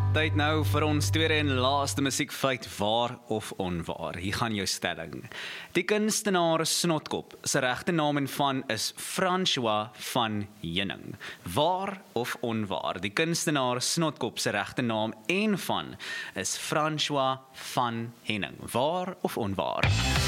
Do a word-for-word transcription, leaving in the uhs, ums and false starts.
Tyd nou vir ons tweede en laaste musiekfeit, waar of onwaar. Hier gaan jou stelling. Die kunstenaar Snotkop se regte naam en van is François van Heuning. Waar of onwaar? Die kunstenaar Snotkop se regte naam en van is François van Heuning. Waar of onwaar?